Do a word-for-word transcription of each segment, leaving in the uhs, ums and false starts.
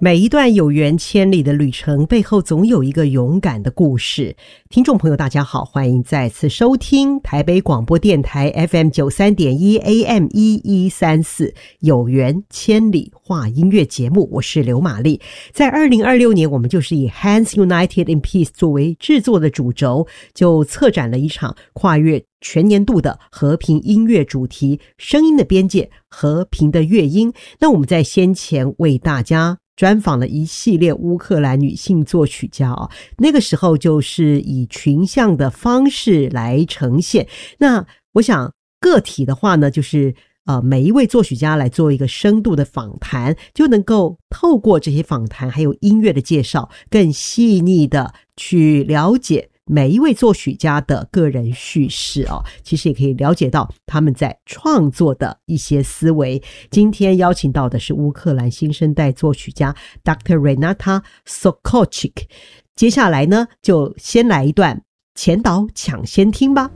每一段有缘千里的旅程背后总有一个勇敢的故事。听众朋友大家好，欢迎再次收听台北广播电台 F M 九十三点一 A M 一一三四有缘千里话音乐节目，我是刘玛丽。在二零二六年，我们就是以 Hands United in Peace 作为制作的主轴，就策展了一场跨越全年度的和平音乐主题，声音的边界，和平的乐音。那我们在先前为大家专访了一系列乌克兰女性作曲家哦，那个时候就是以群像的方式来呈现。那我想个体的话呢，就是呃每一位作曲家来做一个深度的访谈，就能够透过这些访谈还有音乐的介绍，更细腻的去了解每一位作曲家的个人叙事哦，其实也可以了解到他们在创作的一些思维。今天邀请到的是乌克兰新生代作曲家 Doctor Renata Sokochik。 接下来呢，就先来一段前导抢先听吧。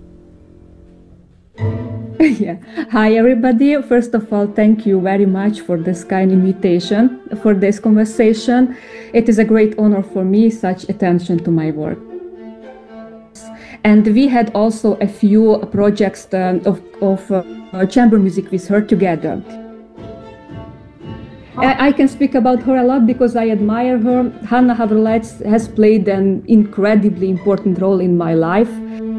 Yeah. Hi, everybody. First of all, thank you very much for this kind invitation, for this conversation. It is a great honor for me, such attention to my work. And we had also a few projects uh, of, of uh, chamber music with her together. I, I can speak about her a lot because I admire her. Hanna Haverletz has played an incredibly important role in my life.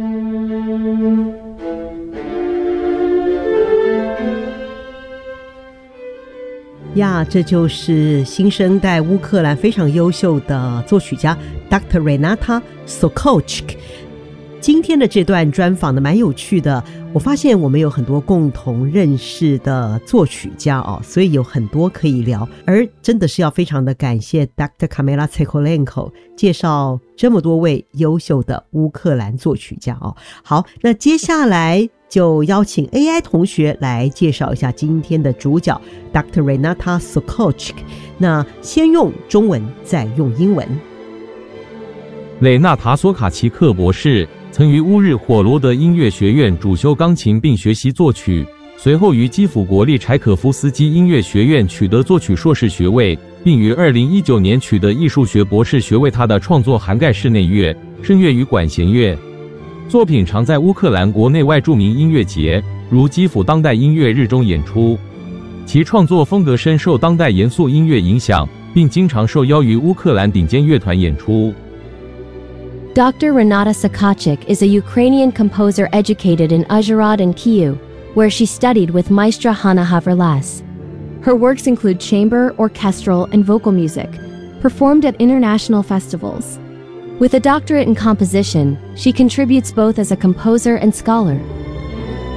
呀，这就是新生代乌克兰非常优秀的作曲家 Doctor Renata Sokochik。今天的这段专访呢蛮有趣的，我发现我们有很多共同认识的作曲家哦，所以有很多可以聊，而真的是要非常的感谢 Doctor Kamila Tsekolenko 介绍这么多位优秀的乌克兰作曲家哦。好，那接下来就邀请 A I 同学来介绍一下今天的主角 Doctor Renata Sokochik。 那先用中文再用英文。 雷纳塔·索卡奇克博士曾于乌日火罗德音乐学院主修钢琴并学习作曲，随后于基辅国立柴可夫斯基音乐学院取得作曲硕士学位，并于二零一九年取得艺术学博士学位。他的创作涵盖室内乐、声乐与管弦乐，作品常在乌克兰国内外著名音乐节，如基辅当代音乐日中演出。其创作风格深受当代严肃音乐影响，并经常受邀于乌克兰顶尖乐团演出。 Doctor Renata Sokochik is a Ukrainian composer educated in Uzhhorod and Kyiv, where she studied with Maestra Hanna Haverletz. Her works include chamber, orchestral, and vocal music, performed at international festivals. With a doctorate in composition, she contributes both as a composer and scholar.